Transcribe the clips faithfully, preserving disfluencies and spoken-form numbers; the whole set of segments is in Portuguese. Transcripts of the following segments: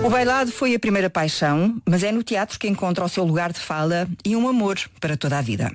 O bailado foi a primeira paixão, mas é no teatro que encontra o seu lugar de fala e um amor para toda a vida.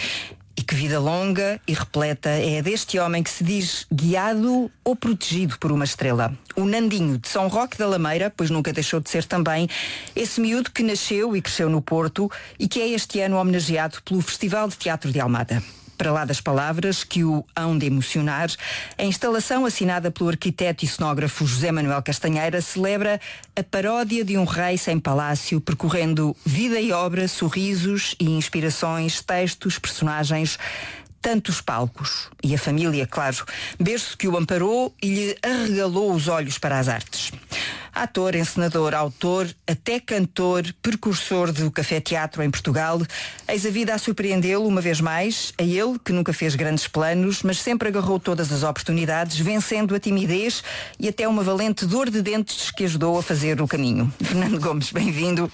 E que vida longa e repleta é a deste homem que se diz guiado ou protegido por uma estrela. O Nandinho de São Roque da Lameira, pois nunca deixou de ser também esse miúdo que nasceu e cresceu no Porto e que é este ano homenageado pelo Festival de Teatro de Almada. Para lá das palavras que o hão de emocionar, a instalação assinada pelo arquiteto e cenógrafo José Manuel Castanheira celebra a paródia de um rei sem palácio, percorrendo vida e obra, sorrisos e inspirações, textos, personagens, tantos palcos. E a família, claro, berço que o amparou e lhe arregalou os olhos para as artes. Ator, encenador, autor, até cantor, precursor do Café Teatro em Portugal, eis a vida a surpreendê-lo uma vez mais, a ele que nunca fez grandes planos, mas sempre agarrou todas as oportunidades, vencendo a timidez e até uma valente dor de dentes que ajudou a fazer o caminho. Fernando Gomes, bem-vindo.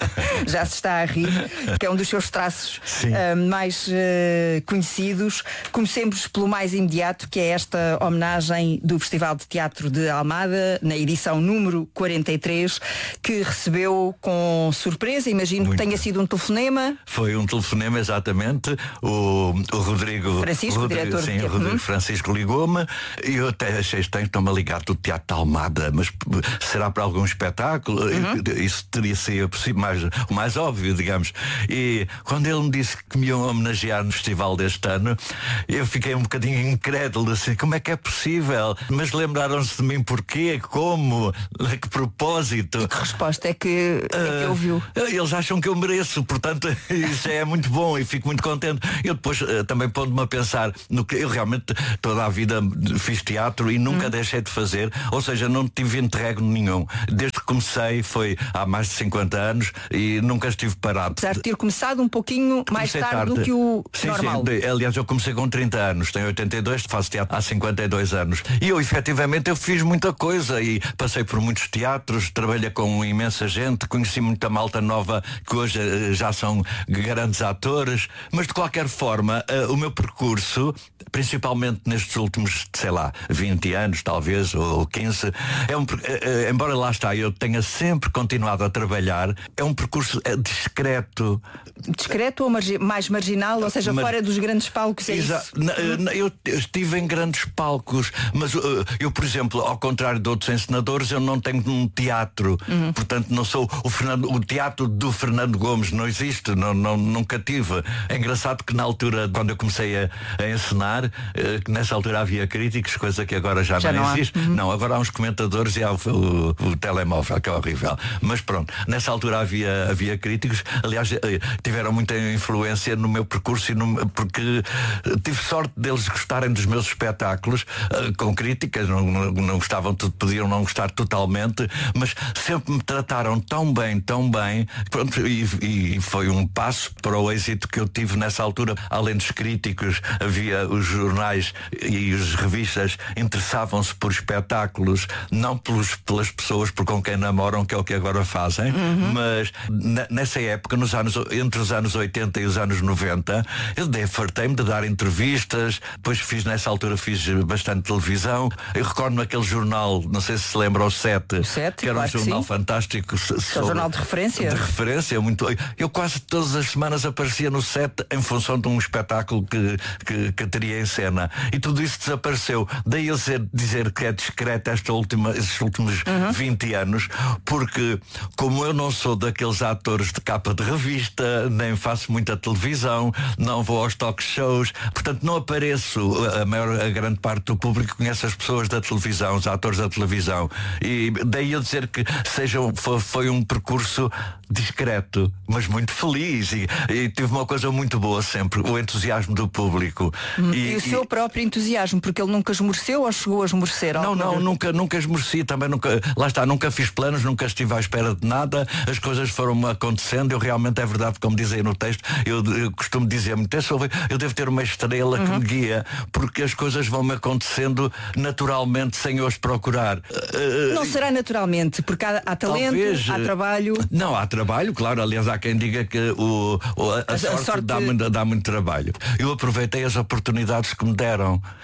Já se está a rir, que é um dos seus traços uh, mais uh, conhecidos. Comecemos pelo mais imediato, que é esta homenagem do Festival de Teatro de Almada, na edição número quarenta e três, que recebeu com surpresa, imagino Muito. que tenha sido um telefonema. Foi um telefonema, exatamente. O, o Rodrigo Francisco, Rodrigo, diretor sim, de o Rodrigo Francisco ligou-me e eu até achei estranho, estou-me a ligar do Teatro de Almada, mas será para algum espetáculo? Uhum. Isso teria sido possível, mais, o mais óbvio, digamos. E quando ele me disse que me iam homenagear no festival deste ano, eu fiquei um bocadinho incrédulo, assim, como é que é possível? Mas lembraram-se de mim porquê, como, a que propósito? E que resposta é que, é que uh, ouviu? Eles acham que eu mereço, portanto isso é muito bom e fico muito contente. Eu depois uh, também pondo-me a pensar no que eu realmente toda a vida fiz teatro e nunca hum. deixei de fazer, ou seja, não tive interregno nenhum. Desde que comecei foi há mais de cinquenta anos e nunca estive parado. Apesar de ter começado um pouquinho mais tarde, tarde do que o sim, normal. Sim, aliás, eu comecei com trinta anos, tenho oitenta e dois, faço teatro há cinquenta e dois anos. E eu efetivamente eu fiz muita coisa e passei por muitos teatros, trabalhei com imensa gente, conheci muita malta nova que hoje uh, já são grandes atores, mas de qualquer forma uh, o meu percurso, principalmente nestes últimos, sei lá, vinte anos talvez, ou quinze, é um, uh, uh, embora lá está, eu tenha sempre continuado a trabalhar, é um percurso uh, discreto. Discreto ou margi- mais marginal, ou seja, mas, fora dos grandes palcos, é exa- isso? Na, na, eu estive em grandes palcos, mas uh, eu, por exemplo, ao contrário de outros encenadores, eu não tenho um teatro, uhum. portanto não sou o, Fernando, o teatro do Fernando Gomes, não existe, não, não, nunca tive. É engraçado que na altura, quando eu comecei a, a encenar, uh, que nessa altura havia críticos, coisa que agora já, já não, não existe. Uhum. Não, agora há uns comentadores e há o, o, o telemóvel, que é horrível. Mas pronto, nessa altura havia, havia críticos, aliás, tiveram muita influência no meu percurso e no, porque tive sorte deles gostarem dos meus espetáculos, uh, com críticas, não, não, não gostavam, podiam não gostar totalmente, mas sempre me trataram tão bem, tão bem, pronto, e, e foi um passo para o êxito que eu tive nessa altura. Além dos críticos, havia os jornais e as revistas interessavam-se por espetáculos, não pelos, pelas pessoas por com quem namoram, que é o que agora fazem, uhum. mas n- nessa época, nos anos, entre os anos oitenta e os anos noventa, eu dei, fartei-me de dar entrevistas, depois fiz, nessa altura fiz bastante televisão. Eu recordo naquele jornal, não sei se se lembra, o Sete, Sete que era claro um jornal sim. fantástico. Sobre, é um jornal de referência. De referência, muito. Eu quase todas as semanas aparecia no Sete em função de um espetáculo que, que, que teria em cena. E tudo isso desapareceu. Daí eu ser, dizer que é discreto esta última, esses últimos uhum. vinte anos, porque como eu não sou daqueles atores de capa de revista, nem faço muita televisão, não vou aos talk shows, portanto não apareço. A maior, a grande parte do público conhece as pessoas da televisão, os atores da televisão. E daí eu dizer que seja, foi, foi um percurso discreto, mas muito feliz e, e tive uma coisa muito boa sempre, o entusiasmo do público. Hum, e, e o seu e... próprio entusiasmo, porque ele nunca esmoreceu ou chegou a esmorecer? Não, não, vez? nunca, nunca esmoreci, também nunca, lá está, nunca fiz planos, nunca estive à espera de nada, as coisas foram acontecendo, eu realmente, é verdade, como dizem no texto, eu, eu costumo dizer muito, eu devo ter uma estrela uhum. que me guia, porque as coisas vão-me acontecendo naturalmente, sem eu as procurar. Não uh, será naturalmente, porque há, há talento, talvez, há trabalho. Não, há trabalho, claro, aliás há quem diga que o, o a, a, a sorte, sorte... Dá, muito, dá muito trabalho. Eu aproveitei as oportunidades que me deram.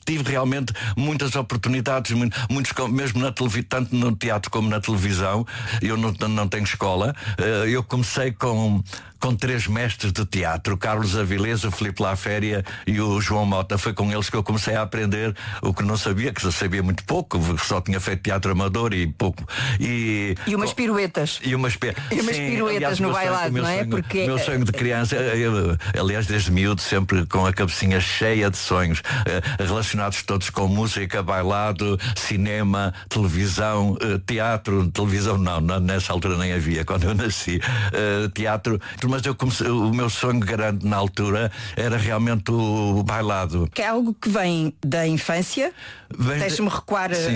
tive realmente muitas oportunidades, muitos, mesmo na televisão, tanto no teatro como na televisão. Eu não, não tenho escola. Eu comecei com com três mestres de teatro, o Carlos Avilés, o Filipe Laféria e o João Mota. Foi com eles que eu comecei a aprender o que não sabia, que eu sabia muito pouco, só tinha feito teatro amador e pouco. E, e umas piruetas. E umas, pe... e umas Sim, piruetas aliás, no bailado, não é? Sonho, Porque... meu sonho de criança, eu, aliás, desde miúdo, sempre com a cabecinha cheia de sonhos, relacionados todos com música, bailado, cinema, televisão, teatro, televisão não, nessa altura nem havia, quando eu nasci, teatro. Mas eu comecei, o meu sonho grande na altura era realmente o bailado. Que é algo que vem da infância. Deixe-me recuar sim, sim,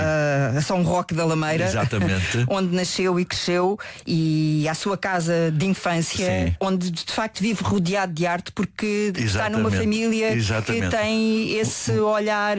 a, a São Roque da Lameira. Exatamente. Onde nasceu e cresceu, e à sua casa de infância, sim. onde de facto vive rodeado de arte, porque Exatamente. Está numa família Exatamente. Que tem esse olhar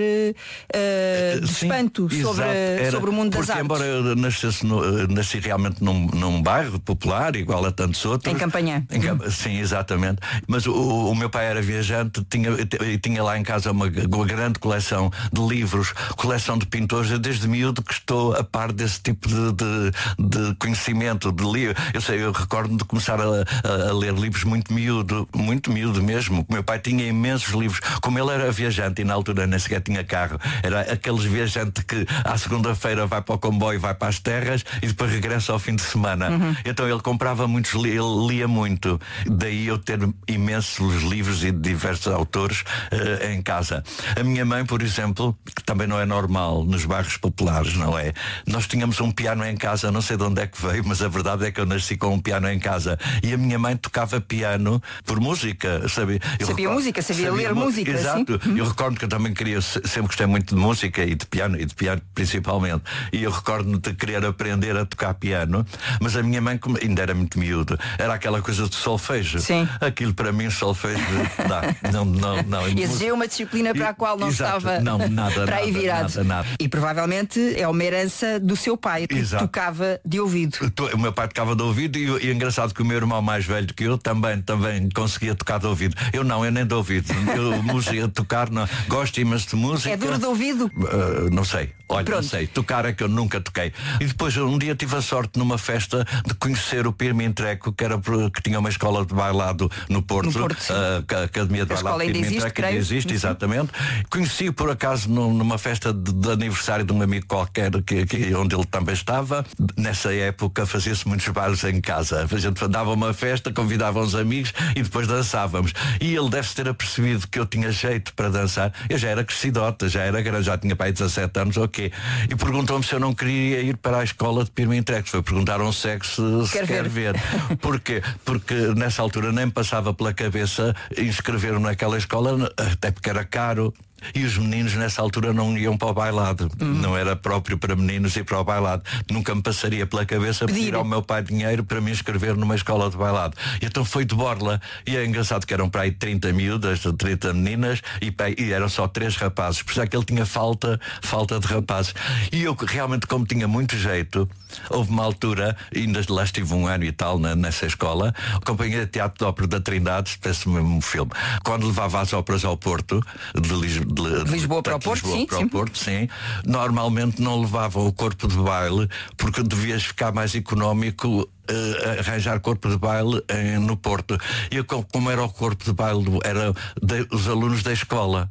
uh, de sim, espanto sobre, era, sobre o mundo das artes. Porque embora eu nascesse no, nasci realmente num, num bairro popular, igual a tantos outros. Em Campanhã. Em, sim, exatamente. Mas o, o meu pai era viajante, tinha, tinha lá em casa uma, uma grande coleção de livros, coleção de pintores. Eu desde miúdo que estou a par desse tipo de, de, de conhecimento, de livro. Eu sei, eu recordo de começar a, a, a ler livros muito miúdo, muito miúdo mesmo. O meu pai tinha imensos livros. Como ele era viajante e na altura nem sequer tinha carro, era aqueles viajantes que à segunda-feira vai para o comboio, vai para as terras e depois regressa ao fim de semana. Uhum. Então ele comprava muitos livros, ele lia muito. Daí eu ter imensos livros e de diversos autores uh, em casa. A minha mãe, por exemplo, que também não é normal nos bairros populares, não é? Nós tínhamos um piano em casa, não sei de onde é que veio, mas a verdade é que eu nasci com um piano em casa. E a minha mãe tocava piano por música, sabe? Eu sabia recordo, música, sabia, sabia ler música. Exato. Assim? Eu recordo que eu também queria, sempre gostei muito de música e de piano, e de piano principalmente. E eu recordo-me de querer aprender a tocar piano, mas a minha mãe, como ainda era muito miúdo, era aquela coisa de solfejo. Sim. Aquilo para mim solfejo dá. Não, não, não. Exigiu uma disciplina para a qual não Exato. estava não, nada, para aí virado. Nada, nada. E provavelmente é uma herança do seu pai, que Exato. Tocava de ouvido. O meu pai tocava de ouvido e, e é engraçado que o meu irmão mais velho que eu também, também conseguia tocar de ouvido. Eu não, eu nem de ouvido. Eu música, tocar, não. Gosto imenso de música. É duro de ouvido? Uh, não sei. Olha, Pronto. não sei. Tocar é que eu nunca toquei. E depois um dia tive a sorte numa festa de conhecer o Pirmin Treco, que, era, que tinha uma escola de bailado no Porto, no Porto a, a Academia de Bailado Pirmin Treco, que ainda existe, exatamente. Conheci por acaso numa festa de, de aniversário de um amigo qualquer, que, que, onde ele também estava. Nessa época fazia-se muitos bailes em casa. A gente dava uma festa, convidava uns amigos e depois dançávamos. E ele deve-se ter apercebido que eu tinha jeito para dançar. Eu já era crescidota, já era grande, já tinha pai dezassete anos, ok. E perguntou-me se eu não queria ir para a escola de Pirmin Treco. Foi perguntar a um sexo se quer, quer ver. ver. Porquê? Porque nessa altura nem me passava pela cabeça inscrever-me naquela escola, até porque era caro. E os meninos nessa altura não iam para o bailado. Uhum. Não era próprio para meninos ir para o bailado. Nunca me passaria pela cabeça pedir, pedir ao meu pai dinheiro para me inscrever numa escola de bailado. E então foi de borla. E é engraçado que eram para aí trinta miúdas, trinta meninas e, e eram só três rapazes. Por isso é que ele tinha falta, falta de rapazes. E eu realmente, como tinha muito jeito, houve uma altura, ainda lá estive um ano e tal na, nessa escola, a Companhia de Teatro de Ópera da Trindade, parece mesmo um filme, quando levava as óperas ao Porto, de Lisboa, De, de Lisboa para o Porto, Lisboa sim, para sim. o Porto, sim. Normalmente não levavam o corpo de baile porque devias ficar mais económico uh, arranjar corpo de baile uh, no Porto. E eu, como era o corpo de baile, era de, os alunos da escola.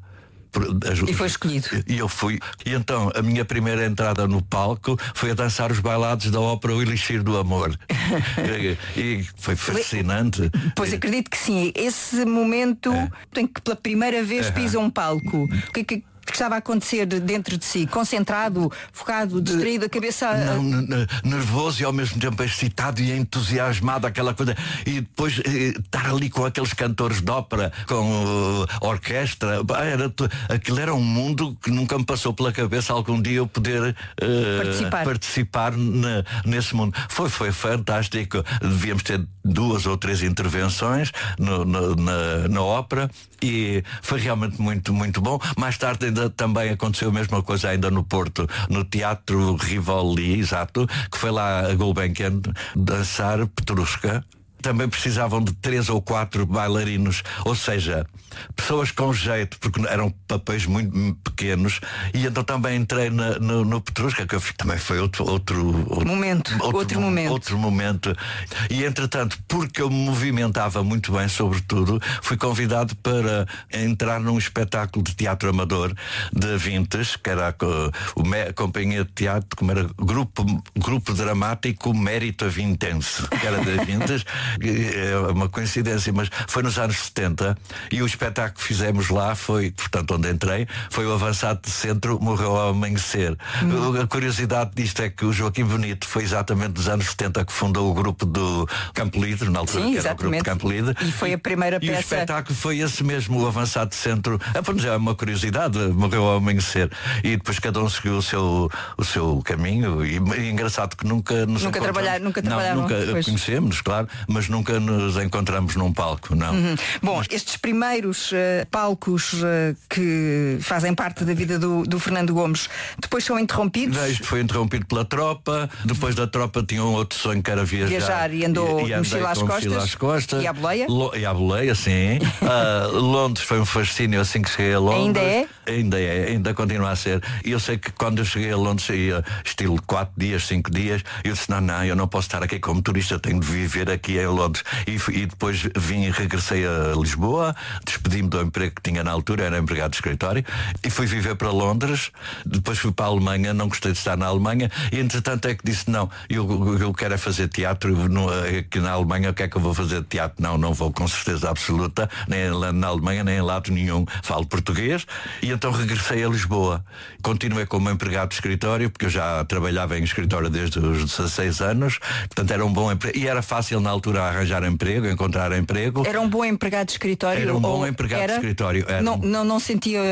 E foi escolhido. E eu fui. E então a minha primeira entrada no palco foi a dançar os bailados da ópera O Elixir do Amor. E foi fascinante. Pois acredito que sim. Esse momento é. em que pela primeira vez é. pisa um palco. O que, que que estava a acontecer dentro de si? Concentrado, focado, distraído, a cabeça... Não, nervoso e ao mesmo tempo excitado e entusiasmado, aquela coisa. E depois eh, estar ali com aqueles cantores de ópera, com uh, orquestra. Era, aquilo era um mundo que nunca me passou pela cabeça algum dia eu poder uh, participar, participar na, nesse mundo. Foi, foi fantástico. Devíamos ter duas ou três intervenções no, no, na, na ópera e foi realmente muito, muito bom. Mais tarde ainda também aconteceu a mesma coisa ainda no Porto, no Teatro Rivoli, exato, que foi lá a Gulbenkian dançar Petrushka. também precisavam de três ou quatro bailarinos, ou seja, pessoas com jeito, porque eram papéis muito pequenos, e então também entrei na, no, no Petrusca, que eu fiz, também foi outro, outro, outro momento, outro, outro momento. Outro momento. E entretanto, porque eu me movimentava muito bem, sobretudo, fui convidado para entrar num espetáculo de teatro amador de Vintes, que era a, a, a companhia de teatro, como era grupo, grupo dramático Mérito Vintense, que era de Vintes. É uma coincidência, mas foi nos anos setenta, e o espetáculo que fizemos lá foi, portanto, onde entrei, foi o Avançado de Centro Morreu ao Amanhecer. Hum. A curiosidade disto é que o Joaquim Bonito foi exatamente nos anos setenta que fundou o grupo do Campo Livre, na altura. Sim, que era o grupo Campo Livre. E foi a primeira peça. E o espetáculo foi esse mesmo, o Avançado de Centro. É uma curiosidade, Morreu ao Amanhecer. E depois cada um seguiu o seu, o seu caminho. E, e engraçado que nunca nos nunca trabalhar, nunca trabalharam. Não, nunca conhecemos, claro, mas nunca nos encontramos num palco, não. Uhum. Bom, estes primeiros uh, palcos uh, que fazem parte da vida do, do Fernando Gomes depois são interrompidos? Isto foi interrompido pela tropa. Depois da tropa tinha um outro sonho que era viajar. Viajar e andou e, e mochila, às costas, às costas. E à boleia? Lo, e à boleia, sim. uh, Londres foi um fascínio assim que cheguei a Londres. Ainda é? Ainda é, ainda continua a ser. E eu sei que quando eu cheguei a Londres ia estilo quatro dias, cinco dias, eu disse, não, não, eu não posso estar aqui como turista, tenho de viver aqui em Londres. E, e depois vim e regressei a Lisboa, despedi-me do emprego que tinha na altura, era empregado de escritório, e fui viver para Londres. Depois fui para a Alemanha, não gostei de estar na Alemanha, e entretanto é que disse, não, eu, eu quero é fazer teatro no, aqui na Alemanha. O que é que eu vou fazer de teatro? Não, não vou com certeza absoluta, nem na Alemanha, nem em lado nenhum, falo português. E então regressei a Lisboa. Continuei como empregado de escritório, porque eu já trabalhava em escritório desde os dezasseis anos, portanto era um bom emprego, e era fácil na altura arranjar emprego, encontrar emprego. Era um bom empregado de escritório? Era um bom empregado era? de escritório. Era. Não, não, não sentia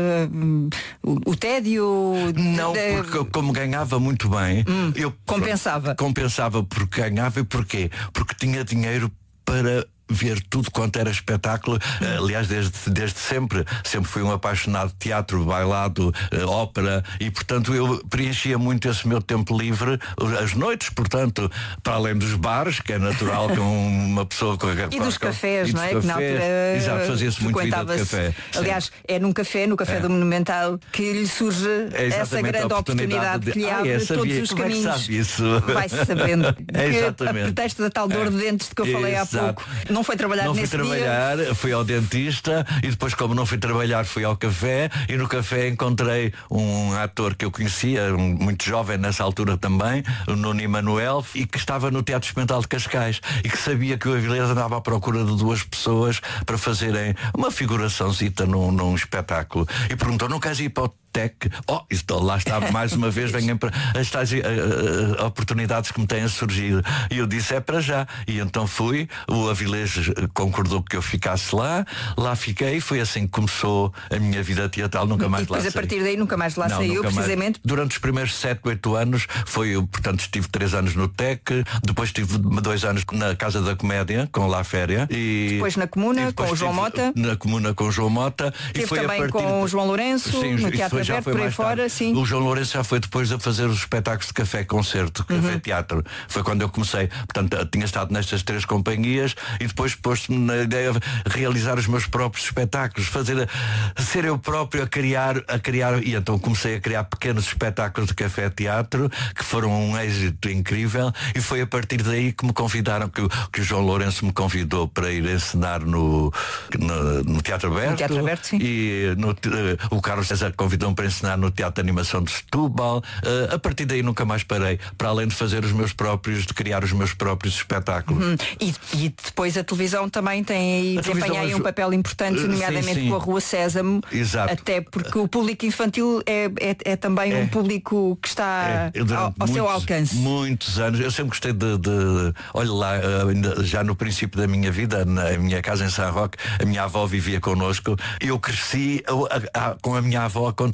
uh, o, o tédio? Não, de... porque como ganhava muito bem, hum, eu compensava. Compensava porque ganhava. E porquê? Porque tinha dinheiro para ver tudo quanto era espetáculo. Aliás, desde, desde sempre sempre fui um apaixonado de teatro, bailado, ópera, e portanto eu preenchia muito esse meu tempo livre as noites, portanto, para além dos bares, que é natural que uma pessoa com, e dos com, cafés, e não é? Cafés, que na altura exato, fazia-se muito vida de café. Aliás, sim. É num café, no café é. do Monumental, que lhe surge é essa grande oportunidade, oportunidade de... que lhe abre ah, é, todos os Como caminhos. É que sabe isso? Vai-se sabendo. É, que a pretexto da tal dor de dentes de que eu falei Exato. há pouco, não foi trabalhar não nesse fui trabalhar, dia. Fui ao dentista, e depois, como não fui trabalhar, fui ao café, e no café encontrei um ator que eu conhecia, um, muito jovem nessa altura também, o Nuno Emanuel, e que estava no Teatro Experimental de Cascais, e que sabia que o Avilés andava à procura de duas pessoas para fazerem uma figuraçãozita num, num espetáculo, e perguntou, não queres ir para o Tec? Oh, isso, lá está, mais uma vez venham para as tais uh, uh, oportunidades que me têm surgido. E eu disse, é para já. E então fui, o Avilés concordou que eu ficasse lá, lá fiquei, foi assim que começou a minha vida teatral, nunca mais e depois lá a partir daí nunca mais lá não, saiu, precisamente. Mais. Durante os primeiros sete, oito anos, foi, portanto, estive três anos no Tec, depois estive dois anos na Casa da Comédia, com La Féria. E depois na Comuna, com o João Mota. Na Comuna com o João Mota. Teve e foi também a partir com de... o João Lourenço, sim, no Teatro Aberto, por aí fora, sim. O João Lourenço já foi depois a fazer os espetáculos de café-concerto, café-teatro. Uhum. Foi quando eu comecei. Portanto, tinha estado nestas três companhias e depois posto-me na ideia de realizar os meus próprios espetáculos, fazer a, ser eu próprio a criar, a criar. E então comecei a criar pequenos espetáculos de café-teatro que foram um êxito incrível, e foi a partir daí que me convidaram, que, que o João Lourenço me convidou para ir encenar no, no, no Teatro Aberto. No Teatro Aberto, sim. E no, o Carlos César convidou-me para encenar no Teatro de Animação de Setúbal. Uh, a partir daí nunca mais parei, para além de fazer os meus próprios, de criar os meus próprios espetáculos. Uhum. E, e depois a televisão também tem aí, desempenha aí um papel importante, nomeadamente sim, sim. com a Rua Sésamo. Exato. Até porque o público infantil é, é, é também é. um público que está é. ao, ao muitos, seu alcance. Muitos anos. Eu sempre gostei de, de olha lá, já no princípio da minha vida, na minha casa em São Roque, a minha avó vivia connosco. Eu cresci a, a, a, com a minha avó a contar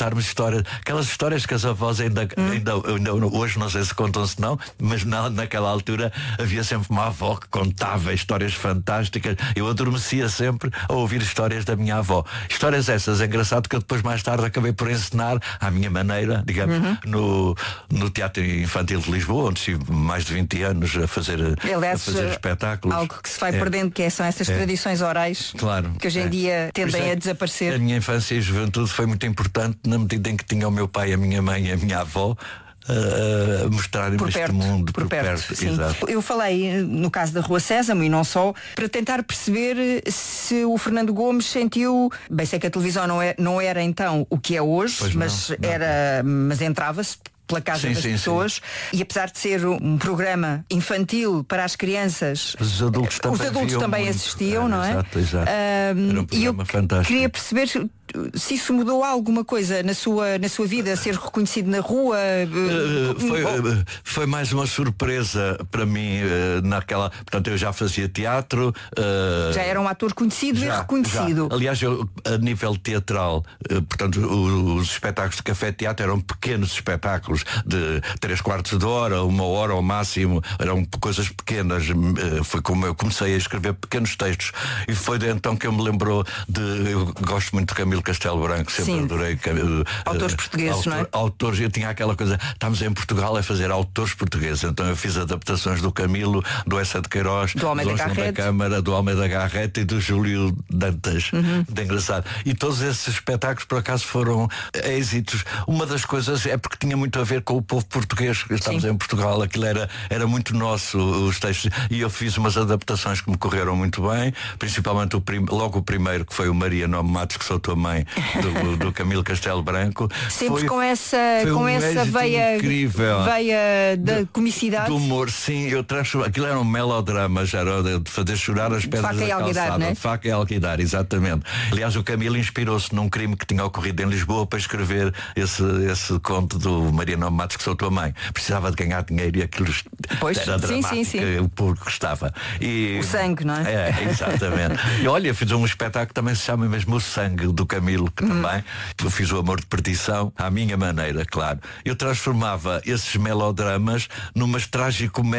contar-me histórias, aquelas histórias que as avós ainda, hum. ainda, ainda hoje não sei se contam-se não, mas na, naquela altura havia sempre uma avó que contava histórias fantásticas. Eu adormecia sempre a ouvir histórias da minha avó. Histórias essas, é engraçado que eu depois mais tarde acabei por ensinar à minha maneira, digamos, uhum. no, no Teatro Infantil de Lisboa, onde estive mais de vinte anos a fazer, Aliás, a fazer espetáculos. Algo que se vai é. perdendo, que são essas é. tradições orais, claro, que hoje em é. dia tendem é, a desaparecer. A minha infância e juventude foi muito importante na medida em que tinha o meu pai, a minha mãe e a minha avó a mostrar-me este mundo por, por perto. perto. Sim. Exato. Eu falei no caso da Rua Sésamo e não só, para tentar perceber se o Fernando Gomes sentiu, bem sei que a televisão não, é, não era então o que é hoje, pois mas não, não. era, mas entrava-se pela casa sim, das sim, pessoas sim. E apesar de ser um programa infantil para as crianças, os adultos também, os adultos também assistiam, é, não é? Exato, exato. Um, Era um e eu fantástico. queria perceber se isso mudou alguma coisa na sua, na sua vida, ser reconhecido na rua. Uh, foi, uh, foi mais uma surpresa para mim uh, naquela. Portanto, eu já fazia teatro. Uh, já era um ator conhecido já, e reconhecido. Já. Aliás, eu, a nível teatral, uh, portanto, os, os espetáculos de café-teatro eram pequenos espetáculos de três quartos de hora, uma hora ao máximo, eram coisas pequenas. Uh, foi como eu comecei a escrever pequenos textos e foi de então que eu me lembrou de. Eu gosto muito de Camilo Castelo Branco, sempre Sim. adorei uh, autores portugueses, autor, não é? Autores, eu tinha aquela coisa, estamos em Portugal a fazer autores portugueses, então eu fiz adaptações do Camilo, do Essa de Queiroz, do Almeida do da Câmara, do Almeida Garrett e do Júlio Dantas. Uhum. Muito engraçado. E todos esses espetáculos por acaso foram êxitos. Uma das coisas é porque tinha muito a ver com o povo português, estamos Sim. em Portugal, aquilo era, era muito nosso, os textos, e eu fiz umas adaptações que me correram muito bem, principalmente o prim, logo o primeiro, que foi o Maria Nome Matos, que sou tua mãe, do, do Camilo Castelo Branco. Sempre foi, com essa, com um essa veia, incrível. veia da do, comicidade. Do humor, sim, eu transformo, aquilo era um melodrama, já era de fazer chorar as pedras da calçada. Né? De faca e alguidar, exatamente. Aliás, o Camilo inspirou-se num crime que tinha ocorrido em Lisboa para escrever esse, esse conto do Maria Nome Matos, que sou tua mãe. Precisava de ganhar dinheiro e aquilo pois, era sim, dramático, sim, sim. o público gostava. E, o sangue, não é? É, exatamente. E olha, fiz um espetáculo que também se chama mesmo O Sangue, do Camilo, que hum. também fiz o Amor de Perdição, à minha maneira, claro. Eu transformava esses melodramas numas trágico